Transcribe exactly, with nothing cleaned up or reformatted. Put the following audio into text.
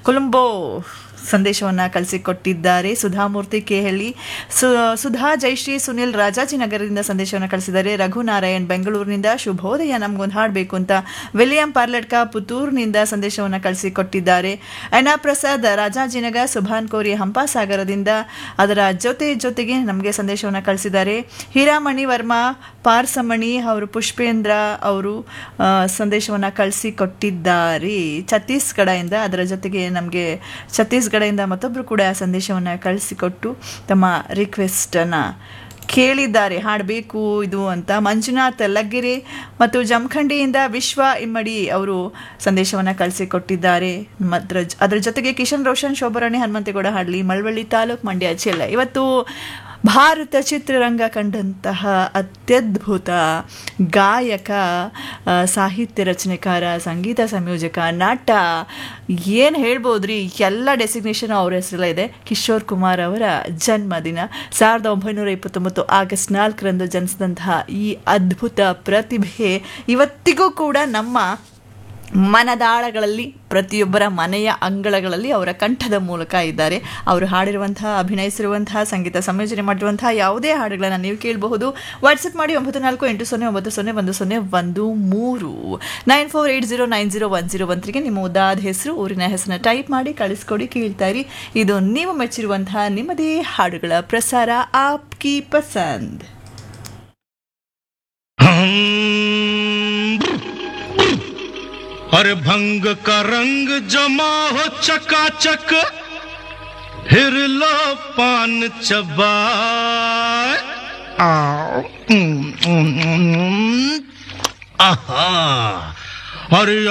ಕೊಲಂಬೋ ಸಂದೇಶವನ್ನು ಕಳಿಸಿಕೊಟ್ಟಿದ್ದಾರೆ. ಸುಧಾಮೂರ್ತಿ ಕೇಹಳ್ಳಿ, ಸು ಸುಧಾ ಜಯಶ್ರೀ ಸುನಿಲ್ ರಾಜಾಜಿನಗರದಿಂದ ಸಂದೇಶವನ್ನು ಕಳಿಸಿದ್ದಾರೆ. ರಘುನಾರಾಯಣ್ ಬೆಂಗಳೂರಿನಿಂದ ಶುಭೋದಯ, ನಮಗೊಂದು ಹಾಡಬೇಕು ಅಂತ ವಿಲಿಯಂ ಪಾರ್ಲೆಟ್ಕ ಪುತ್ತೂರಿನಿಂದ ಸಂದೇಶವನ್ನು ಕಳಿಸಿಕೊಟ್ಟಿದ್ದಾರೆ. ಅನಾ ಪ್ರಸಾದ್ ರಾಜಾಜಿನಗರ್, ಸುಭಾನ್ ಕೋರಿ ಹಂಪಾಸಾಗರದಿಂದ ಅದರ ಜೊತೆ ಜೊತೆಗೆ ನಮಗೆ ಸಂದೇಶವನ್ನು ಕಳಿಸಿದ್ದಾರೆ. ಹೀರಾಮಣಿ ವರ್ಮಾ ಪಾರ್ಸಮಣಿ ಅವರು ಪುಷ್ಪೇಂದ್ರ ಅವರು ಸಂದೇಶವನ್ನು ಕಳಿಸಿಕೊಟ್ಟಿದ್ದಾರೆ ಛತ್ತೀಸ್ಗಢದಿಂದ. ಅದರ ಜೊತೆಗೆ ನಮಗೆ ಛತ್ತೀಸ್ಗಢದಿಂದ ಮತ್ತೊಬ್ಬರು ಕೂಡ ಸಂದೇಶವನ್ನು ಕಳಿಸಿಕೊಟ್ಟು ತಮ್ಮ ರಿಕ್ವೆಸ್ಟನ್ನು ಕೇಳಿದ್ದಾರೆ, ಹಾಡಬೇಕು ಇದು ಅಂತ. ಮಂಜುನಾಥ್ ಲಗ್ಗೆರೆ ಮತ್ತು ಜಮಖಂಡಿಯಿಂದ ವಿಶ್ವ ಇಮ್ಮಡಿ ಅವರು ಸಂದೇಶವನ್ನು ಕಳಿಸಿಕೊಟ್ಟಿದ್ದಾರೆ. ಮಾತ್ರ ಅದರ ಜೊತೆಗೆ ಕಿಶನ್ ರೋಷನ್, ಶೋಭರಾಣಿ, ಹನುಮಂತೇಗೌಡ ಹಾಡ್ಲಿ, ಮಳವಳ್ಳಿ ತಾಲೂಕು, ಮಂಡ್ಯ ಜಿಲ್ಲೆ. ಇವತ್ತು ಭಾರತ ಚಿತ್ರರಂಗ ಕಂಡಂತಹ ಅತ್ಯದ್ಭುತ ಗಾಯಕ, ಸಾಹಿತ್ಯ ರಚನೆಕಾರ, ಸಂಗೀತ ಸಂಯೋಜಕ, ನಟ, ಏನು ಹೇಳ್ಬೋದ್ರಿ, ಎಲ್ಲ ಡೆಸಿಗ್ನೇಷನ್ ಅವ್ರ ಹೆಸರೆಲ್ಲ ಇದೆ. ಕಿಶೋರ್ ಕುಮಾರ್ ಅವರ ಜನ್ಮದಿನ ಸಾವಿರದ ಒಂಬೈನೂರ ಇಪ್ಪತ್ತೊಂಬತ್ತು ಆಗಸ್ಟ್ ನಾಲ್ಕರಂದು ಜನಿಸಿದಂತಹ ಈ ಅದ್ಭುತ ಪ್ರತಿಭೆ ಇವತ್ತಿಗೂ ಕೂಡ ನಮ್ಮ ಮನದಾಳಗಳಲ್ಲಿ, ಪ್ರತಿಯೊಬ್ಬರ ಮನೆಯ ಅಂಗಳಗಳಲ್ಲಿ ಅವರ ಕಂಠದ ಮೂಲಕ ಇದ್ದಾರೆ. ಅವರು ಹಾಡಿರುವಂತಹ, ಅಭಿನಯಿಸಿರುವಂತಹ, ಸಂಗೀತ ಸಂಯೋಜನೆ ಮಾಡಿರುವಂತಹ ಯಾವುದೇ ಹಾಡುಗಳನ್ನು ನೀವು ಕೇಳಬಹುದು. ವಾಟ್ಸಪ್ ಮಾಡಿ ಒಂಬತ್ತು ನಾಲ್ಕು ಎಂಟು ಸೊನ್ನೆ ಒಂಬತ್ತು ಸೊನ್ನೆ ಒಂದು ಸೊನ್ನೆ ಒಂದು ಮೂರು nine four eight zero nine zero one zero one ತ್ರೀಗೆ ನಿಮ್ಮ ಉದಾದ ಹೆಸರು, ಊರಿನ ಹೆಸರನ್ನ ಟೈಪ್ ಮಾಡಿ ಕಳಿಸ್ಕೊಡಿ, ಕೇಳ್ತಾ ಇರಿ. ಇದು ನೀವು ಮೆಚ್ಚಿರುವಂತಹ ನಿಮ್ಮದೇ ಹಾಡುಗಳ ಪ್ರಸಾರ, ಆಪ್ಕಿ ಪಸಂದ್. अरे भंग का रंग जमा हो चकाचक, हिर लो पान चबाए, आहा, अरे